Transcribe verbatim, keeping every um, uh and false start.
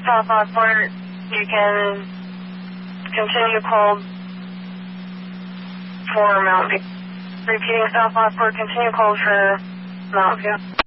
South Lockport, you can continue cold for Mountain View. Repeating South Lockport, continue cold for Mountain View.